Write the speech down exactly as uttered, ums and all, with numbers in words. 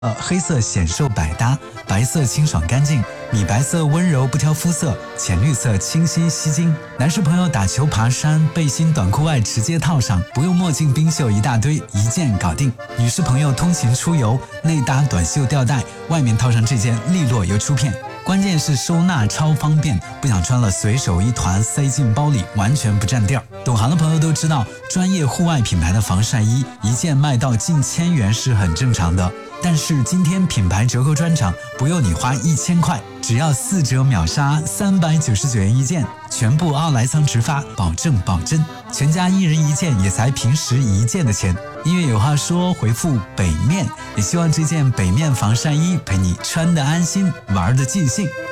呃，黑色显瘦百搭，白色清爽干净，米白色温柔不挑肤色，浅绿色清新吸睛。男士朋友打球爬山，背心短裤外直接套上，不用墨镜冰袖一大堆，一件搞定。女士朋友通勤出游，内搭短袖吊带，外面套上这件利落又出片。关键是收纳超方便，不想穿了随手一团塞进包里，完全不占地儿。懂行的朋友都知道，专业户外品牌的防晒衣一件卖到近千元是很正常的。但是今天品牌折扣专场，不用你花一千块，只要四折秒杀，三百九十九元一件，全部奥莱桑直发，保证保真，全家一人一件也才平时一件的钱。音乐有话说，回复北面，也希望这件北面防晒衣陪你穿得安心，玩得尽兴。